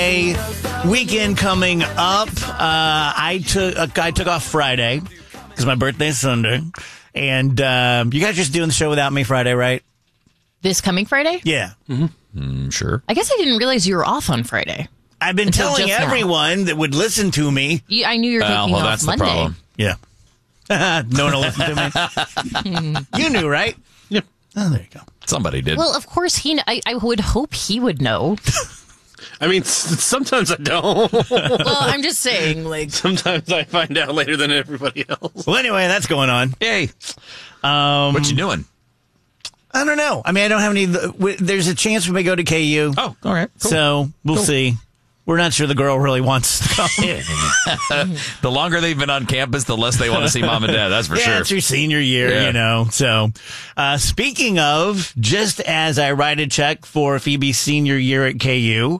Day weekend coming up. I took off Friday because my birthday's Sunday. And you guys just doing the show without me Friday, right? This coming Friday? Yeah. Sure. I guone I didn't realize you were off on Friday. I've been telling everyone that would listen to me. I knew you were taking off that's Monday. the problem. Yeah. No one will listen to me. You knew, right? Yep. Oh, there you go. Somebody did. Well, of course, I would hope he would know. I mean, sometimes I don't. Well, I'm just saying, like... Sometimes I find out later than everybody else. Well, anyway, that's going on. Yay. What you doing? I don't know. I mean, I don't have any... There's a chance we may go to KU. Oh, all right. Cool. So, we'll see. We're not sure the girl really wants to come. The longer they've been on campus, the less they want to see mom and dad. That's for sure. Yeah, it's your senior year, you know. So, speaking of, just as I write a check for Phoebe's senior year at KU,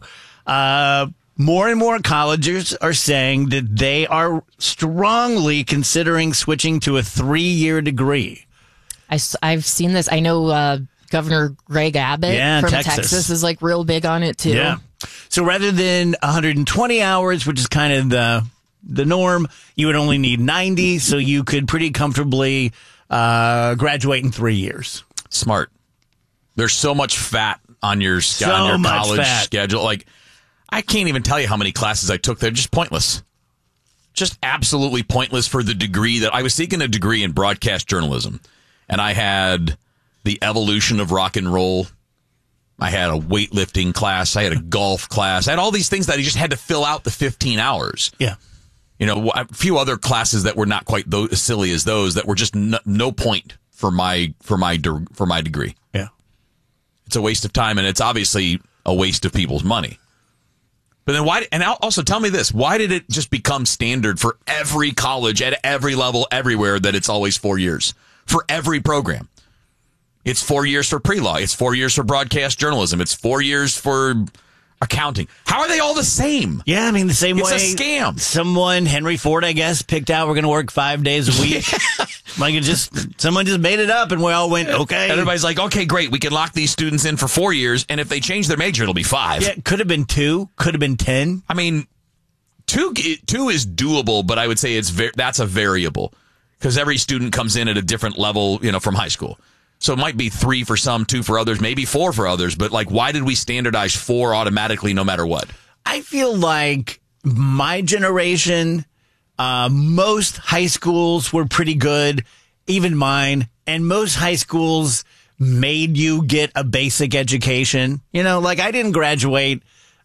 more and more colleges are saying that they are strongly considering switching to a 3-year degree. I've seen this. I know Governor Greg Abbott from Texas is like real big on it too. Yeah. So rather than 120 hours, which is kind of the norm, you would only need 90, so you could pretty comfortably graduate in 3 years. Smart. There's so much fat on your college schedule. Like, I can't even tell you how many classes I took there. Just pointless. Just absolutely pointless for the degree that I was seeking a degree in broadcast journalism. And I had the evolution of rock and roll. I had a weightlifting class. I had a golf class. I had all these things that I just had to fill out the 15 hours. Yeah. You know, a few other classes that were not quite as silly as those that were just no point for my degree. Yeah. It's a waste of time, and it's obviously a waste of people's money. But then why? And also tell me this: why did it just become standard for every college at every level, everywhere, that it's always 4 years for every program? It's 4 years for pre-law. It's 4 years for broadcast journalism. It's 4 years for accounting. How are they all the same? Yeah, I mean, the same way. It's a scam. Henry Ford, I guess, picked out we're going to work 5 days a week. Like someone just made it up and we all went, okay. Everybody's like, okay, great. We can lock these students in for 4 years. And if they change their major, it'll be 5. Yeah, could have been 2, could have been 10. I mean, two is doable, but I would say that's a variable because every student comes in at a different level, from high school. So it might be 3 for some, 2 for others, maybe 4 for others. But like, why did we standardize 4 automatically no matter what? I feel like my generation, most high schools were pretty good, even mine. And most high schools made you get a basic education. Like I didn't graduate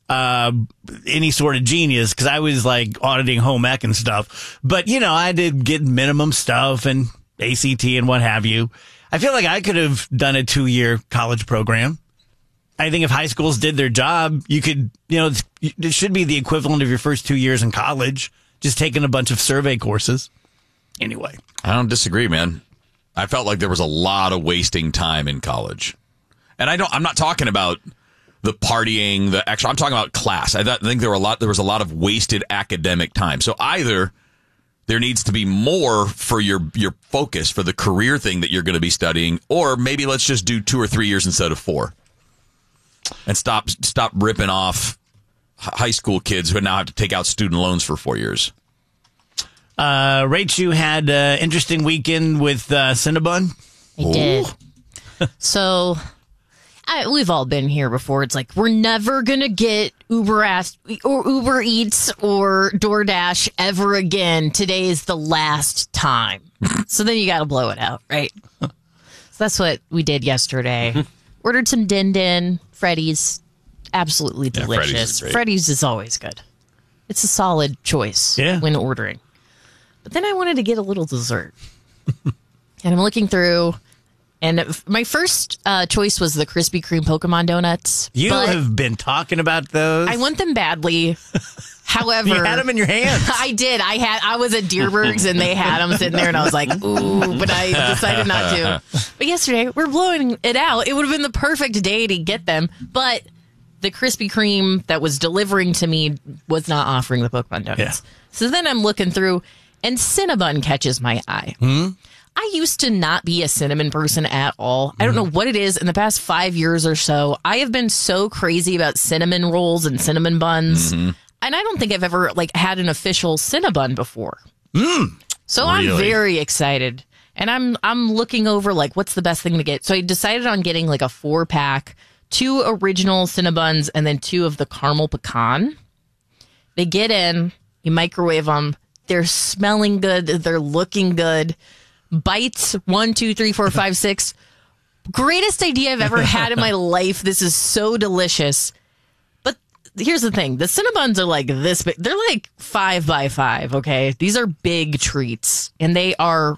any sort of genius because I was like auditing home ec and stuff. But, I did get minimum stuff and ACT and what have you. I feel like I could have done a 2-year college program. I think if high schools did their job, you could, it should be the equivalent of your first 2 years in college, just taking a bunch of survey courses. Anyway. I don't disagree, man. I felt like there was a lot of wasting time in college. And I'm not talking about the partying, I'm talking about class. I think there was a lot of wasted academic time. So either there needs to be more for your focus for the career thing that you're going to be studying, or maybe let's just do 2 or 3 years instead of 4, and stop ripping off high school kids who now have to take out student loans for 4 years. Rach, you had an interesting weekend with Cinnabon. I did. So we've all been here before. It's like, we're never going to get Uber Eats or DoorDash ever again. Today is the last time. So then you got to blow it out, right? So that's what we did yesterday. Ordered some Din Din, Freddy's. Absolutely delicious. Freddy's is always good. It's a solid choice when ordering. But then I wanted to get a little dessert. And I'm looking through, and my first choice was the Krispy Kreme Pokemon donuts. You have been talking about those. I want them badly. However, you had them in your hands. I did. I was at Deerberg's and they had them sitting there, and I was like, ooh, but I decided not to. But yesterday, we're blowing it out. It would have been the perfect day to get them, but the Krispy Kreme that was delivering to me was not offering the Pokemon donuts. Yeah. So then I'm looking through, and Cinnabon catches my eye. I used to not be a cinnamon person at all. I don't know what it is. In the past 5 years or so, I have been so crazy about cinnamon rolls and cinnamon buns. And I don't think I've ever had an official Cinnabon before. So Really? I'm very excited. And I'm looking over what's the best thing to get. So I decided on getting a 4-pack, 2 original Cinnabons, and then 2 of the caramel pecan. They get in, you microwave them. They're smelling good. They're looking good. Bites 1, 2, 3, 4, 5, 6. Greatest idea I've ever had in my life. This is so delicious. But here's the thing. The Cinnabons are this big. They're 5 by 5, okay? These are big treats. And they are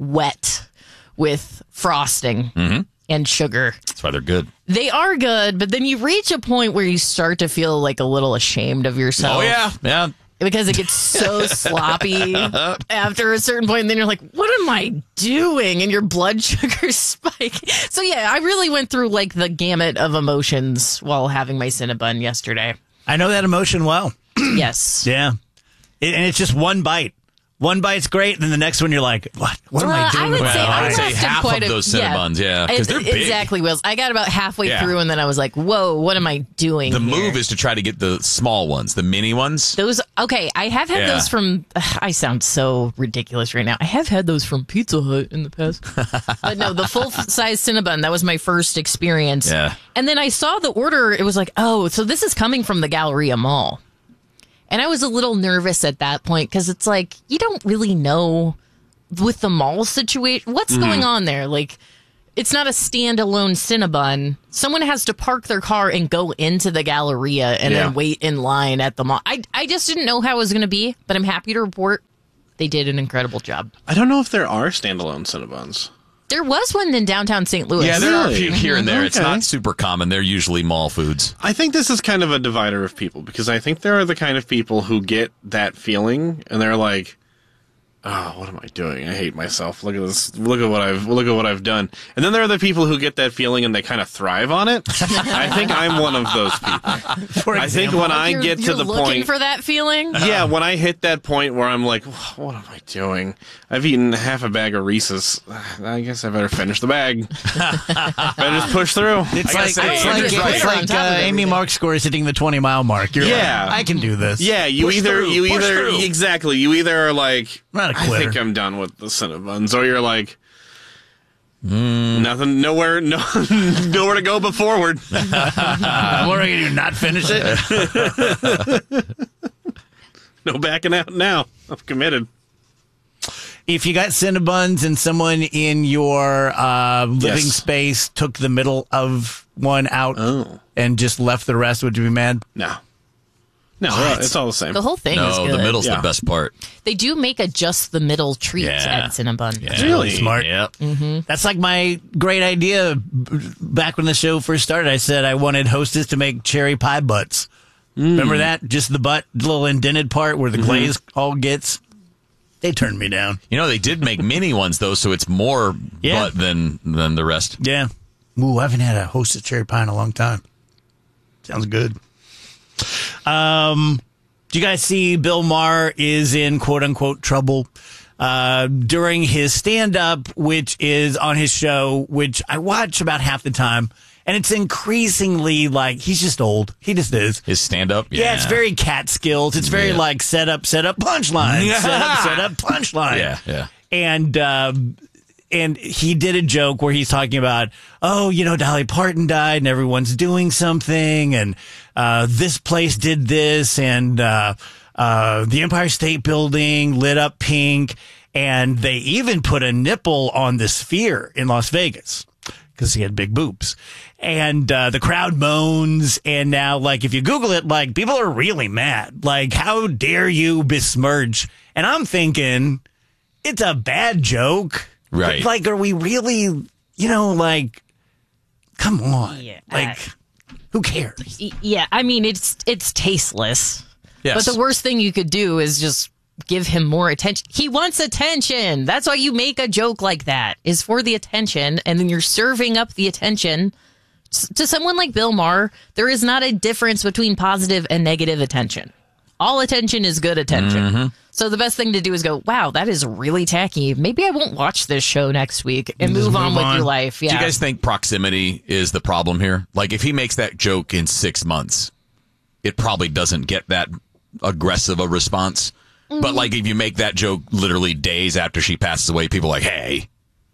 wet with frosting and sugar. That's why they're good. They are good, but then you reach a point where you start to feel a little ashamed of yourself. Oh, yeah. Yeah. Because it gets so sloppy after a certain point, and then you're like, what am I doing? And your blood sugar spike. So, yeah, I really went through the gamut of emotions while having my Cinnabon yesterday. I know that emotion well. Yes. Yeah. And it's just one bite. One bite's great, and then the next one you're like, what? What am I doing? I would with say, my I life? say lasted half quite of those Cinnabons, yeah, 'cause they're big. Exactly, Wills. I got about halfway Yeah. through, and then I was like, whoa, what am I doing The here? move is to try to get the small ones, the mini ones. Those, okay, I have had Yeah. those from, I sound so ridiculous right now. I have had those from Pizza Hut in the past. But no, the full-size Cinnabon, that was my first experience. Yeah. And then I saw the order, it was like, oh, so this is coming from the Galleria Mall. And I was a little nervous at that point, because it's you don't really know with the mall situation, what's going on there? It's not a standalone Cinnabon. Someone has to park their car and go into the Galleria and Yeah. then wait in line at the mall. I just didn't know how it was going to be, but I'm happy to report they did an incredible job. I don't know if there are standalone Cinnabons. There was one in downtown St. Louis. Yeah, there are a Really? few here and there. It's Okay. not super common. They're usually mall foods. I think this is kind of a divider of people because I think there are the kind of people who get that feeling and they're like, oh, what am I doing? I hate myself. Look at this. Look at what I've done. And then there are the people who get that feeling and they kind of thrive on it. I think I'm one of those people. I think when I get to You're the looking point, for that feeling. yeah, when I hit that point where I'm like, what am I doing? I've eaten half a bag of Reese's. I guess I better finish the bag. Better just push through. It's I gotta like, say, it's Andrew's like, right. it's On like top of Amy everything. Mark's score is hitting the 20-mile mark. You're Yeah. like, I can do this. Yeah, you Push either through. exactly. You either are like, I'm not a I quitter. think I'm done with the Cinnabons, or you're like, nothing, nowhere to go but forward. What are you going to do, not finish it? No backing out now. I'm committed. If you got Cinnabons and someone in your living Yes. space took the middle of one out and just left the rest, would you be mad? No, What? it's all the same. The whole thing is No, good. the middle's Yeah. the best part. They do make a just the middle treat Yeah. at Cinnabon. Yeah. Really? Smart. Yep. That's like my great idea back when the show first started. I said I wanted Hostess to make cherry pie butts. Remember that? Just the butt, the little indented part where the glaze all gets. They turned me down. You know, they did make mini ones, though, so it's more Yeah. butt than the rest. Yeah. Ooh, I haven't had a Hostess cherry pie in a long time. Sounds good. Do you guys see Bill Maher is in quote unquote trouble during his stand up, which is on his show, which I watch about half the time. And it's increasingly he's just old. He just is. His stand-up? Yeah, it's very cat skills. It's very Yeah. set up, punchline. Yeah. Set up, punchline. Yeah, yeah. And he did a joke where he's talking about, Dolly Parton died and everyone's doing something and this place did this and the Empire State Building lit up pink and they even put a nipple on the Sphere in Las Vegas because he had big boobs. And the crowd moans, and now, if you Google it, people are really mad. How dare you besmirch? And I'm thinking, it's a bad joke. Right. Are we really, come on. Yeah. Who cares? Yeah, I mean, it's tasteless. Yes. But the worst thing you could do is just give him more attention. He wants attention. That's why you make a joke like that, is for the attention, and then you're serving up the attention. To someone like Bill Maher, there is not a difference between positive and negative attention. all attention is good attention. So the best thing to do is go, wow, that is really tacky. Maybe I won't watch this show next week and move on with your life. Yeah. Do you guys think proximity is the problem here? Like, if he makes that joke in 6 months, it probably doesn't get that aggressive a response. But, like, if you make that joke literally days after she passes away, people are like, hey.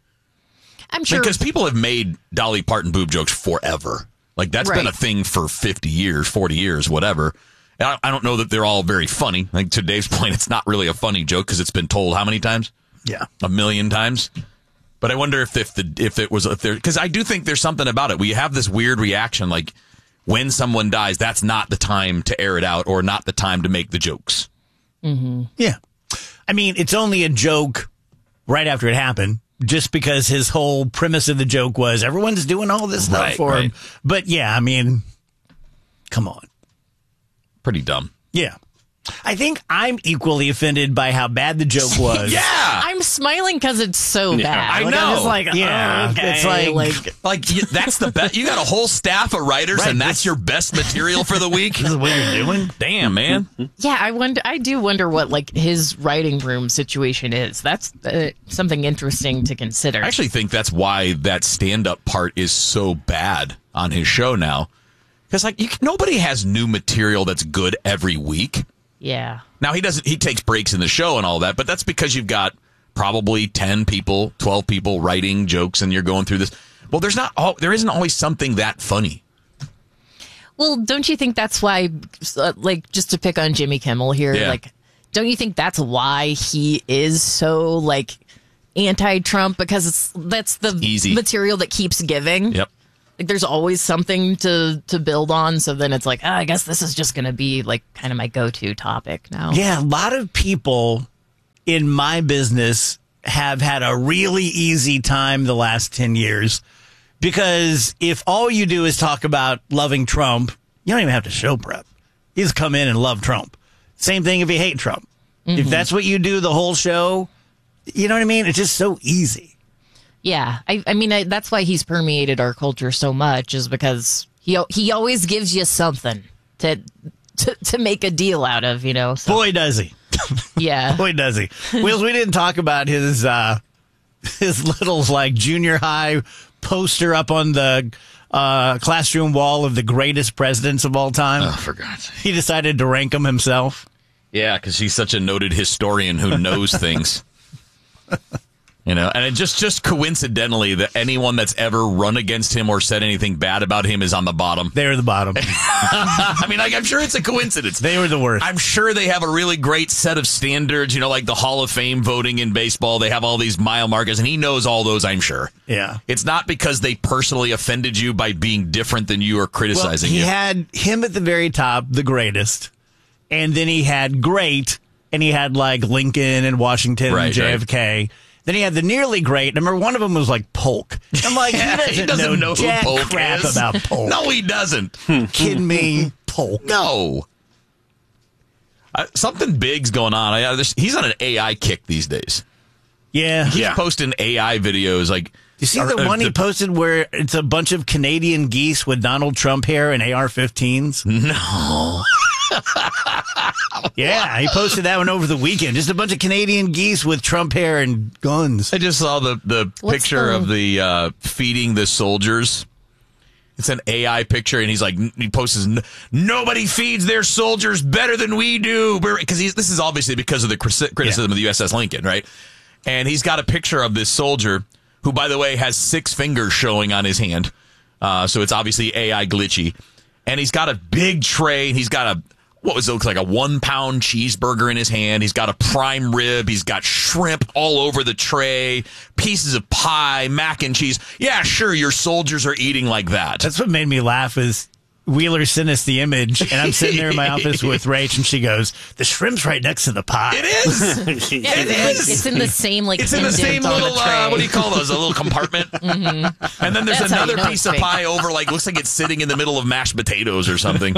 I'm sure. Because people have made Dolly Parton boob jokes forever. Like, that's been a thing for 50 years, 40 years, whatever. And I don't know that they're all very funny. Like, to Dave's point, it's not really a funny joke because it's been told how many times? Yeah. 1 million times. But I wonder if because I do think there's something about it. We have this weird reaction, like, when someone dies, that's not the time to air it out or not the time to make the jokes. Yeah. I mean, it's only a joke right after it happened, just because his whole premise of the joke was everyone's doing all this stuff for him. But yeah, I mean, come on. Pretty dumb. Yeah. I think I'm equally offended by how bad the joke was. Yeah. I'm smiling because it's so bad. I Like, know. I'm just like, Yeah. oh, okay. It's like That's the best. You got a whole staff of writers, and that's your best material for the week. this is what you're doing. Damn, man. yeah, I do wonder what like his writing room situation is. That's something interesting to consider. I actually think that's why that stand-up part is so bad on his show now. Because nobody has new material that's good every week. Yeah. Now he takes breaks in the show and all that, but that's because you've got probably 10 people, 12 people writing jokes and you're going through this. Well, there isn't always something that funny. Well, don't you think that's why, like, just to pick on Jimmy Kimmel here, like, don't you think that's why he is so, like, anti-Trump? Because that's the easy material that keeps giving. Yep. Like, there's always something to build on. So then it's like, I guess this is just going to be, like, kind of my go-to topic now. Yeah, a lot of people in my business have had a really easy time the last 10 years because if all you do is talk about loving Trump, you don't even have to show prep. You just come in and love Trump. Same thing if you hate Trump. If that's what you do the whole show, you know what I mean? It's just so easy. Yeah, I mean, that's why he's permeated our culture so much, is because he always gives you something to make a deal out of, you know. So. Boy, does he. Yeah. Boy, does he. Wheels, we didn't talk about his little, like, junior high poster up on the classroom wall of the greatest presidents of all time. Oh, for God's sake. He decided to rank them himself. Yeah, because he's such a noted historian who knows things. You know, and it just coincidentally that anyone that's ever run against him or said anything bad about him is on the bottom. They were the bottom. I mean, like, I'm sure it's a coincidence. They were the worst. I'm sure they have a really great set of standards, you know, like the Hall of Fame voting in baseball. They have all these mile markers, and he knows all those, I'm sure. Yeah. It's not because they personally offended you by being different than you or criticizing He you. had him at the very top, the greatest, and then he had great, and he had, like, Lincoln and Washington and JFK. Right. Then he had the nearly great. Remember, one of them was like Polk. I'm like, he doesn't know jack who Polk crap is. about Polk. No, he doesn't. Kidding me? Polk. No. Something big's going on. He's on an AI kick these days. Yeah. He's posting AI videos. Like, you see the one he posted where it's a bunch of Canadian geese with Donald Trump hair and AR-15s? No. Yeah, he posted that one over the weekend. Just a bunch of Canadian geese with Trump hair and guns. I just saw the picture of the feeding the soldiers. It's an AI picture, and he's like, he posts, nobody feeds their soldiers better than we do. Because this is obviously because of the criticism of the USS Lincoln, right? And he's got a picture of this soldier who, by the way, has 6 fingers showing on his hand. So it's obviously AI glitchy. And he's got a big tray, and he's got looks like a 1-pound cheeseburger in his hand. He's got a prime rib. He's got shrimp all over the tray, pieces of pie, mac and cheese. Yeah, sure, your soldiers are eating like that. That's what made me laugh is Wheeler sent us the image, and I'm sitting there in my office with Rach, and she goes, the shrimp's right next to the pie. It is. It's in the same, like, it's in the same little, what do you call those, a little compartment? Mm-hmm. And then there's another piece of pie over, like, looks like it's sitting in the middle of mashed potatoes or something.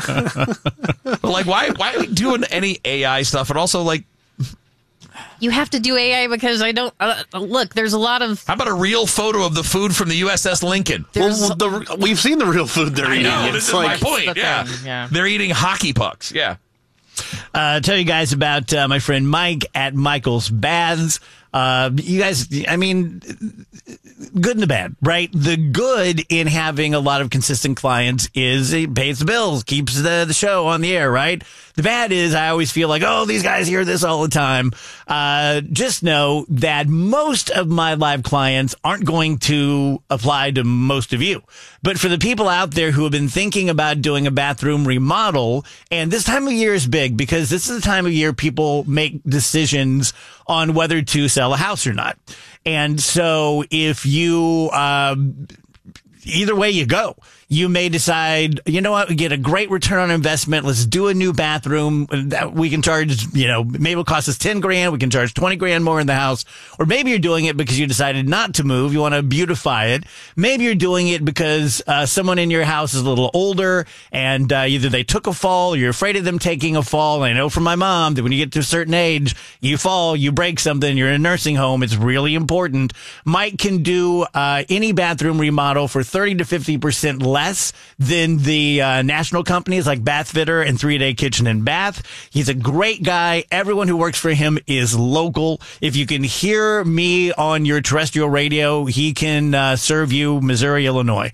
But, like, why are we doing any AI stuff? And also, like, you have to do AI because I don't look. There's a lot of. How about a real photo of the food from the USS Lincoln? Well, we've seen the real food they're eating. I know. This is my point. Yeah. They're eating hockey pucks. Yeah. Tell you guys about my friend Mike at Michael's Baths. You guys, I mean, good and the bad, right? The good in having a lot of consistent clients is it pays the bills, keeps the show on the air, right? The bad is I always feel like, oh, these guys hear this all the time. Just know that most of my live clients aren't going to apply to most of you. But for the people out there who have been thinking about doing a bathroom remodel, and this time of year is big because this is the time of year people make decisions on whether to sell a house or not. And so if you, either way you go, you may decide, you know what, we get a great return on investment. Let's do a new bathroom that we can charge, maybe it'll cost us 10 grand. We can charge 20 grand more in the house. Or maybe you're doing it because you decided not to move. You want to beautify it. Maybe you're doing it because someone in your house is a little older and either they took a fall or you're afraid of them taking a fall. And I know from my mom that when you get to a certain age, you fall, you break something, you're in a nursing home. It's really important. Mike can do any bathroom remodel for 30 to 50% less than the national companies like Bathfitter and 3-Day Kitchen and Bath. He's a great guy. Everyone who works for him is local. If you can hear me on your terrestrial radio, he can serve you Missouri, Illinois.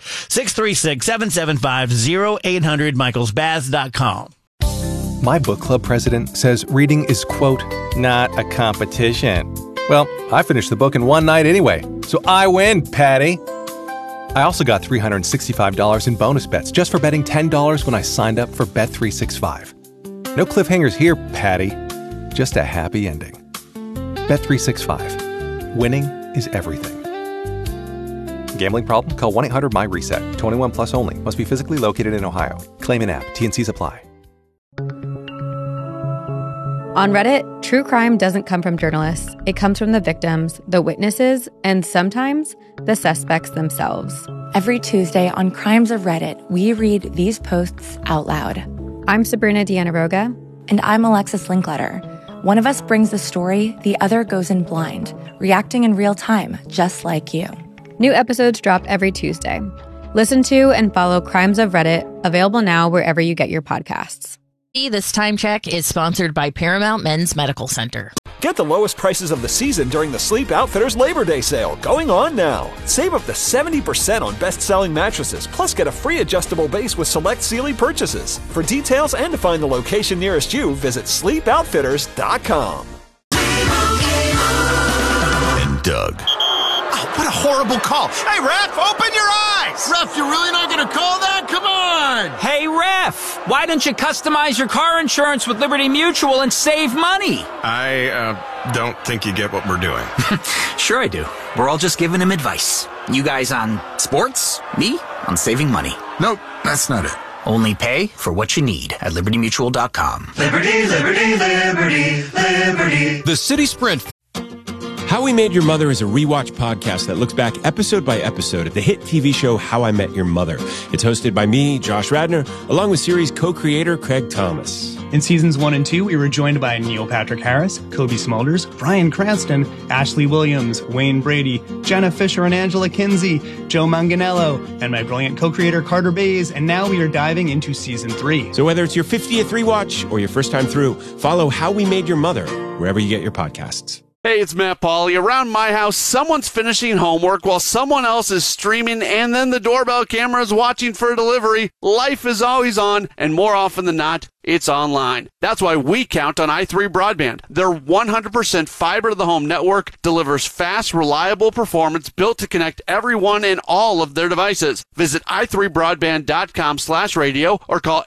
636-775-0800, michaelsbaths.com. My book club president says reading is, quote, not a competition. Well, I finished the book in one night anyway, so I win, Patty. I also got $365 in bonus bets just for betting $10 when I signed up for Bet365. No cliffhangers here, Patty. Just a happy ending. Bet365. Winning is everything. Gambling problem? Call 1-800-MY-RESET. 21 plus only. Must be physically located in Ohio. Claim in app. T&Cs apply. On Reddit, true crime doesn't come from journalists. It comes from the victims, the witnesses, and sometimes the suspects themselves. Every Tuesday on Crimes of Reddit, we read these posts out loud. I'm Sabrina Deanna-Roga. And I'm Alexis Linkletter. One of us brings the story, the other goes in blind, reacting in real time, just like you. New episodes drop every Tuesday. Listen to and follow Crimes of Reddit, available now wherever you get your podcasts. This time check is sponsored by Paramount Men's Medical Center. Get the lowest prices of the season during the Sleep Outfitters Labor Day sale, going on now. Save up to 70% on best-selling mattresses, plus get a free adjustable base with select Sealy purchases. For details and to find the location nearest you, visit sleepoutfitters.com. And Doug. Oh, what a horrible call. Hey, ref, open your eyes. Ref, you're really not going to call that? Come on. Hey, ref, why don't you customize your car insurance with Liberty Mutual and save money? I don't think you get what we're doing. Sure I do. We're all just giving him advice. You guys on sports, me on saving money. Nope, that's not it. Only pay for what you need at libertymutual.com. Liberty, liberty, liberty, liberty. The City Sprint. How We Made Your Mother is a rewatch podcast that looks back episode by episode at the hit TV show How I Met Your Mother. It's hosted by me, Josh Radnor, along with series co-creator Craig Thomas. In seasons 1 and 2, we were joined by Neil Patrick Harris, Kobe Smulders, Bryan Cranston, Ashley Williams, Wayne Brady, Jenna Fisher and Angela Kinsey, Joe Manganiello, and my brilliant co-creator Carter Bays, and now we are diving into season 3. So whether it's your 50th rewatch or your first time through, follow How We Made Your Mother wherever you get your podcasts. Hey, it's Matt Pauley. Around my house, someone's finishing homework while someone else is streaming, and then the doorbell camera is watching for a delivery. Life is always on, and more often than not, it's online. That's why we count on i3 Broadband. Their 100% fiber-to-the-home network delivers fast, reliable performance built to connect everyone and all of their devices. Visit i3broadband.com/radio or call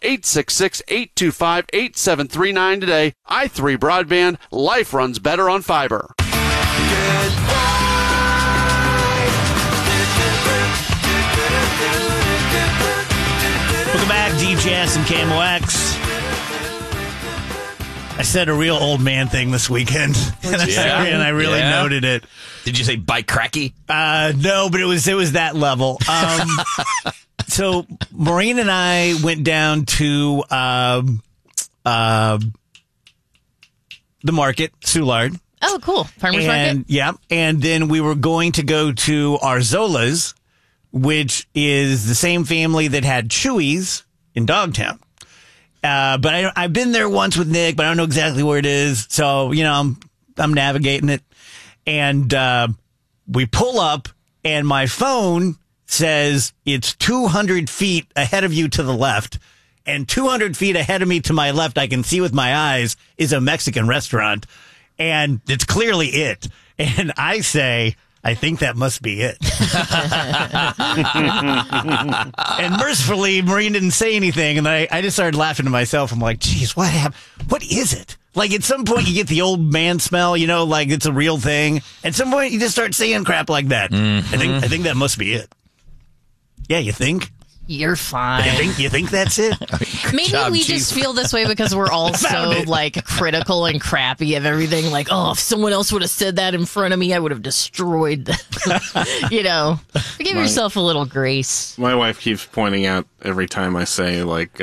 866-825-8739 today. i3 Broadband. Life runs better on fiber. Welcome back, DJS and KMOX. I said a real old man thing this weekend, and I really noted it. Did you say bike cracky? No, but it was that level. So Maureen and I went down to the market, Soulard. Oh, cool. Farmers market? Yeah, and then we were going to go to Arzola's, which is the same family that had Chewy's in Dogtown. But I've been there once with Nick, but I don't know exactly where it is. So, I'm navigating it. And we pull up, and my phone says it's 200 feet ahead of you to the left. And 200 feet ahead of me to my left, I can see with my eyes, is a Mexican restaurant. And it's clearly it. And I say, I think that must be it. And mercifully, Maureen didn't say anything. And I just started laughing to myself. I'm like, geez, what happened? What is it? Like, at some point, you get the old man smell, like it's a real thing. At some point, you just start saying crap like that. Mm-hmm. I think that must be it. Yeah, you think? You're fine. You think that's it? Maybe we just feel this way because we're all so critical and crappy of everything. Like, oh, if someone else would have said that in front of me, I would have destroyed them. Give yourself a little grace. My wife keeps pointing out every time I say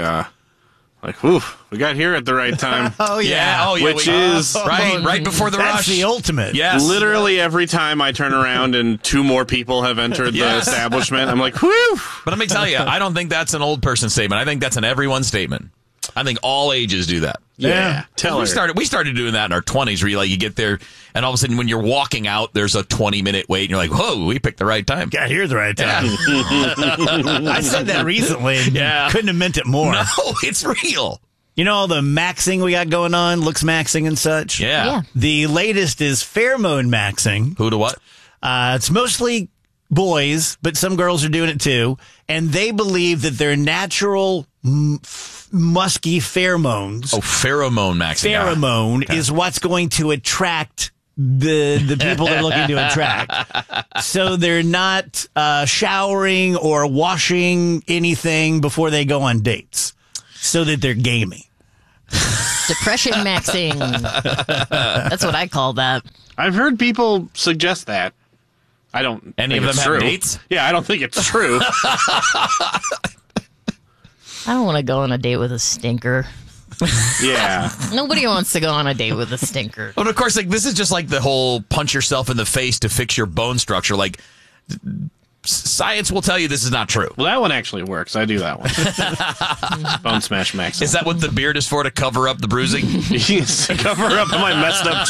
whew, we got here at the right time. Oh, yeah. Which is right before the rush. That's the ultimate. Yes. Literally every time I turn around and 2 more people have entered the establishment, I'm like, whew. But let me tell you, I don't think that's an old person statement. I think that's an everyone statement. I think all ages do that. Yeah. Tell her. We started doing that in our 20s where you get there and all of a sudden when you're walking out, there's a 20-minute wait and you're like, whoa, we picked the right time. Got here at the right time. Yeah. I said that recently and couldn't have meant it more. No, it's real. All the maxing we got going on, looks maxing and such? Yeah. The latest is pheromone maxing. Who to what? It's mostly boys, but some girls are doing it too. And they believe that their natural musky pheromones. Oh, pheromone maxing. Pheromone is what's going to attract the people they're looking to attract. So they're not showering or washing anything before they go on dates so that they're gamey. Depression maxing. That's what I call that. I've heard people suggest that. I don't Any think of them it's have true. dates? Yeah, I don't think it's true. I don't want to go on a date with a stinker. Yeah. Nobody wants to go on a date with a stinker. But of course, this is just like the whole punch yourself in the face to fix your bone structure. Like, science will tell you this is not true. Well, that one actually works. I do that one. Bone smash max. Is that what the beard is for, to cover up the bruising? Yes, to cover up my messed up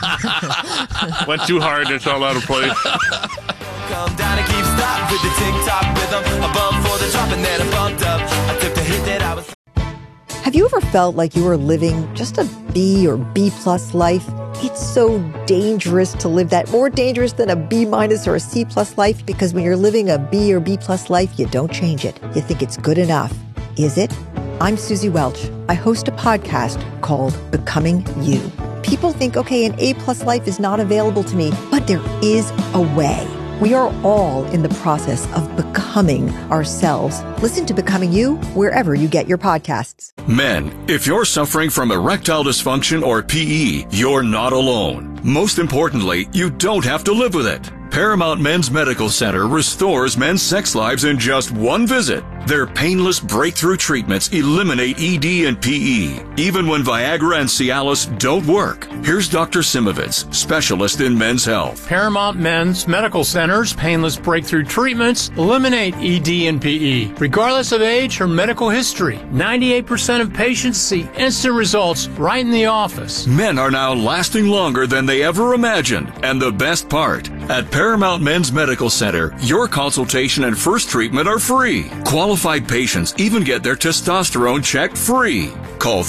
jaw. Went too hard, it's all out of place. Come down and keep stop with the tick-tock rhythm. Above for the drop and then I bumped up. I took the hit that I was... Have you ever felt like you were living just a B or B+ life? It's so dangerous to live that, more dangerous than a B- or a C+ life, because when you're living a B or B+ life, you don't change it. You think it's good enough. Is it? I'm Susie Welch. I host a podcast called Becoming You. People think, okay, an A+ life is not available to me, but there is a way. We are all in the process of becoming ourselves. Listen to Becoming You wherever you get your podcasts. Men, if you're suffering from erectile dysfunction or PE, you're not alone. Most importantly, you don't have to live with it. Paramount Men's Medical Center restores men's sex lives in just one visit. Their painless breakthrough treatments eliminate ED and PE, even when Viagra and Cialis don't work. Here's Dr. Simovitz, specialist in men's health. Paramount Men's Medical Center's painless breakthrough treatments eliminate ED and PE, regardless of age or medical history. 98% of patients see instant results right in the office. Men are now lasting longer than they ever imagined. And the best part, at Paramount Men's Medical Center, your consultation and first treatment are free. Qualified patients even get their testosterone checked free. Call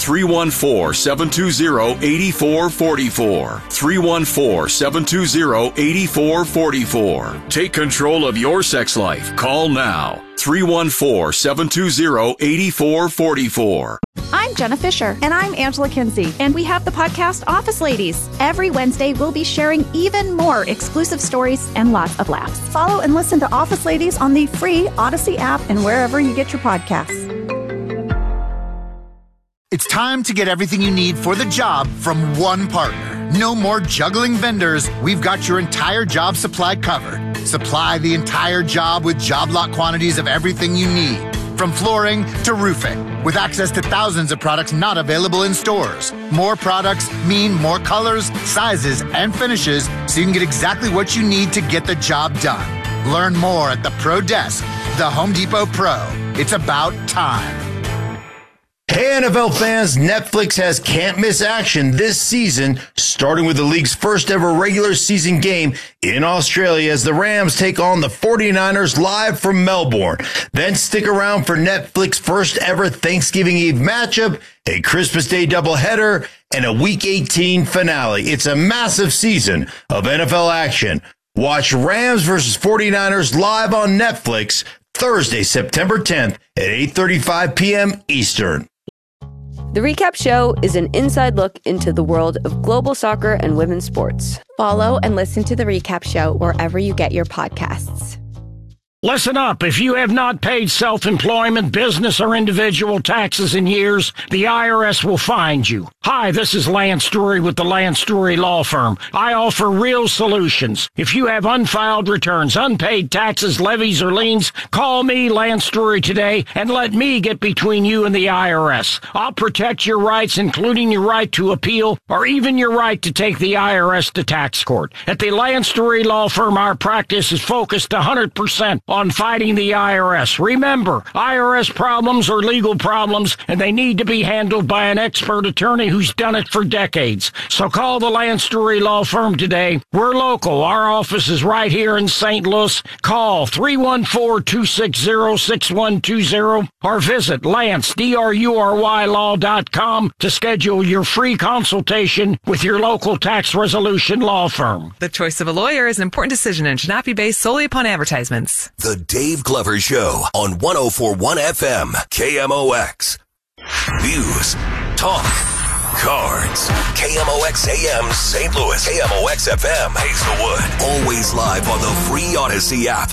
314-720-8444. 314-720-8444. Take control of your sex life. Call now. 314-720-8444. I'm Jenna Fisher. And I'm Angela Kinsey. And we have the podcast Office Ladies. Every Wednesday, we'll be sharing even more exclusive stories and lots of laughs. Follow and listen to Office Ladies on the free Odyssey app and wherever you get your podcasts. It's time to get everything you need for the job from one partner. No more juggling vendors. We've got your entire job supply covered. Supply the entire job with job lot quantities of everything you need, from flooring to roofing, with access to thousands of products not available in stores. More products mean more colors, sizes, and finishes, so you can get exactly what you need to get the job done. Learn more at the Pro Desk, the Home Depot Pro. It's about time. Hey, NFL fans, Netflix has can't miss action this season, starting with the league's first ever regular season game in Australia as the Rams take on the 49ers live from Melbourne. Then stick around for Netflix's first ever Thanksgiving Eve matchup, a Christmas Day doubleheader, and a Week 18 finale. It's a massive season of NFL action. Watch Rams versus 49ers live on Netflix Thursday, September 10th at 8:35 p.m. Eastern. The Recap Show is an inside look into the world of global soccer and women's sports. Follow and listen to The Recap Show wherever you get your podcasts. Listen up. If you have not paid self-employment, business, or individual taxes in years, the IRS will find you. Hi, this is Lance Drury with the Lance Drury Law Firm. I offer real solutions. If you have unfiled returns, unpaid taxes, levies, or liens, call me, Lance Drury, today and let me get between you and the IRS. I'll protect your rights, including your right to appeal or even your right to take the IRS to tax court. At the Lance Drury Law Firm, our practice is focused 100% on fighting the IRS. Remember, IRS problems are legal problems, and they need to be handled by an expert attorney who's done it for decades. So call the Lance Drury Law Firm today. We're local. Our office is right here in St. Louis. Call 314-260-6120 or visit LanceDruryLaw.com to schedule your free consultation with your local tax resolution law firm. The choice of a lawyer is an important decision and should not be based solely upon advertisements. The Dave Glover Show on 104.1 FM, KMOX. News, talk, cards. KMOX AM St. Louis, KMOX FM Hazelwood. Always live on the free Odyssey app.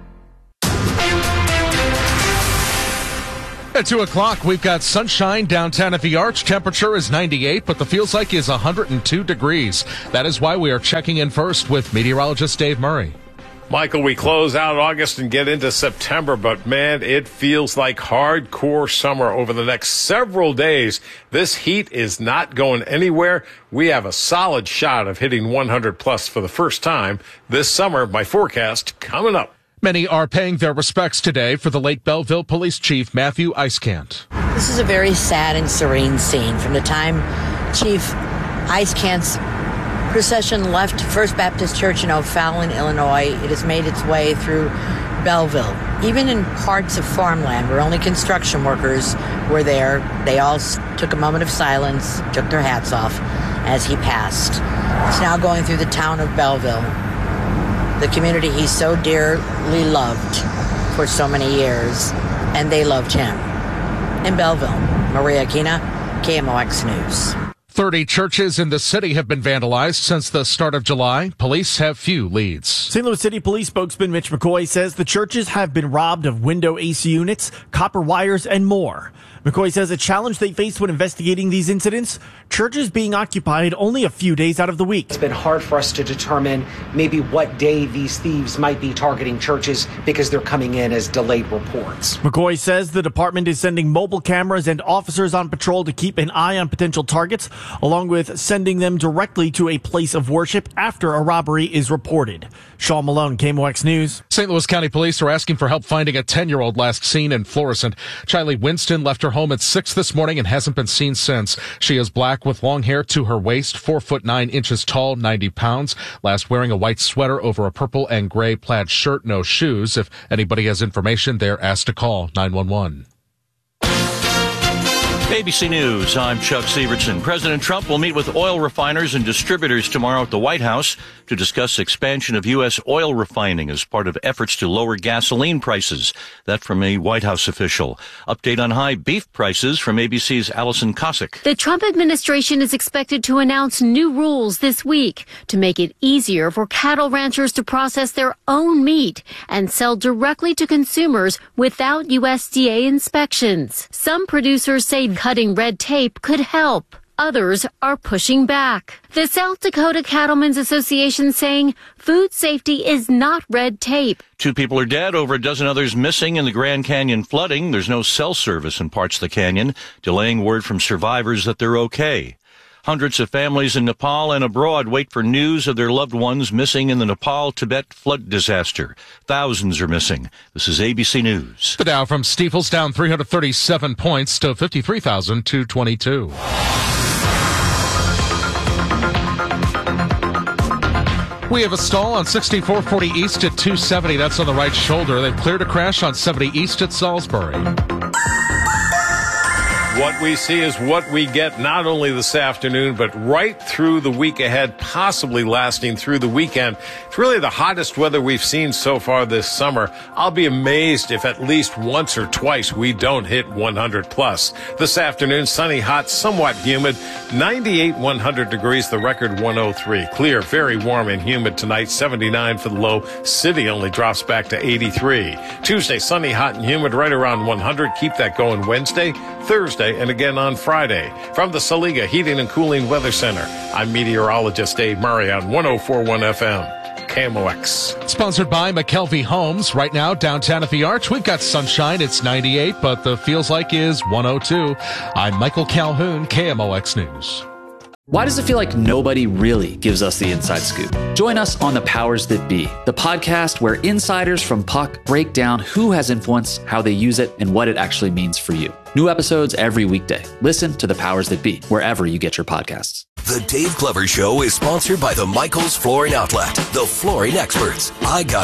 At 2 o'clock, we've got sunshine downtown at the Arch. Temperature is 98, but the feels like is 102 degrees. That is why we are checking in first with meteorologist Dave Murray. Michael, we close out August and get into September, but man, it feels like hardcore summer over the next several days. This heat is not going anywhere. We have a solid shot of hitting 100 plus for the first time this summer. My forecast coming up. Many are paying their respects today for the late Belleville Police Chief Matthew Eiskant. This is a very sad and serene scene. From the time Chief Eiskant's procession left First Baptist Church in O'Fallon, Illinois, it has made its way through Belleville. Even in parts of farmland where only construction workers were there, they all took a moment of silence, took their hats off as he passed. It's now going through the town of Belleville, the community he so dearly loved for so many years, and they loved him. In Belleville, Maria Aquina, KMOX News. 30 churches in the city have been vandalized since the start of July. Police have few leads. St. Louis City Police spokesman Mitch McCoy says the churches have been robbed of window AC units, copper wires, and more. McCoy says a challenge they face when investigating these incidents, churches being occupied only a few days out of the week. It's been hard for us to determine maybe what day these thieves might be targeting churches because they're coming in as delayed reports. McCoy says the department is sending mobile cameras and officers on patrol to keep an eye on potential targets, along with sending them directly to a place of worship after a robbery is reported. Sean Malone, KMOX News. St. Louis County Police are asking for help finding a 10-year-old last seen in Florissant. Charlie Winston left her home at 6 this morning and hasn't been seen since. She is black with long hair to her waist, 4'9" tall, 90 pounds. Last wearing a white sweater over a purple and gray plaid shirt, no shoes. If anybody has information, they're asked to call 911. ABC News, I'm Chuck Severson. President Trump will meet with oil refiners and distributors tomorrow at the White House to discuss expansion of U.S. oil refining as part of efforts to lower gasoline prices. That from a White House official. Update on high beef prices from ABC's Allison Cossack. The Trump administration is expected to announce new rules this week to make it easier for cattle ranchers to process their own meat and sell directly to consumers without USDA inspections. Some producers say cutting red tape could help. Others are pushing back. The South Dakota Cattlemen's Association saying food safety is not red tape. 2 people are dead, over a dozen others missing in the Grand Canyon flooding. There's no cell service in parts of the canyon, delaying word from survivors that they're okay. Hundreds of families in Nepal and abroad wait for news of their loved ones missing in the Nepal-Tibet flood disaster. Thousands are missing. This is ABC News. The Dow from Stifel down 337 points to 53,222. We have a stall on 6440 East at 270. That's on the right shoulder. They've cleared a crash on 70 East at Salisbury. What we see is what we get not only this afternoon, but right through the week ahead, possibly lasting through the weekend. It's really the hottest weather we've seen so far this summer. I'll be amazed if at least once or twice we don't hit 100 plus. This afternoon, sunny, hot, somewhat humid, 98, 100 degrees, the record 103. Clear, very warm and humid tonight, 79 for the low. City only drops back to 83. Tuesday, sunny, hot, and humid, right around 100. Keep that going Wednesday, Thursday, and again on Friday. From the Saliga Heating and Cooling Weather Center, I'm meteorologist Dave Murray on 104.1 FM, KMOX. Sponsored by McKelvey Homes. Right now, downtown at the Arch, we've got sunshine. It's 98, but the feels like is 102. I'm Michael Calhoun, KMOX News. Why does it feel like nobody really gives us the inside scoop? Join us on The Powers That Be, the podcast where insiders from Puck break down who has influence, how they use it, and what it actually means for you. New episodes every weekday. Listen to The Powers That Be, wherever you get your podcasts. The Dave Glover Show is sponsored by the Michaels Flooring Outlet, the flooring experts. I got